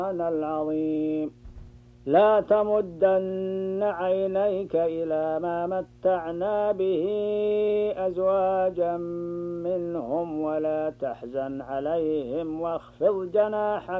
العظيم لا تمدن عينيك إلى ما متعنا به أزواجا منهم ولا تحزن عليهم واخفض جناحك